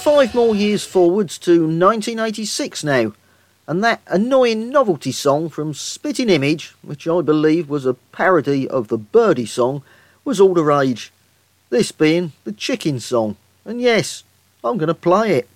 5 more years forwards to 1986 now, and that annoying novelty song from Spitting Image, which I believe was a parody of the Birdie song, was all the rage. This being the Chicken song, and yes, I'm going to play it.